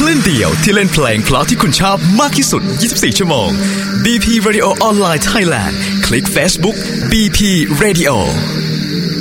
ลื่อนเดียวที่เล่นเพลงเพราะที่คุณชอบมากที่สุด24ชั่วโมง BP Radio Online Thailand คลิก Facebook BP Radio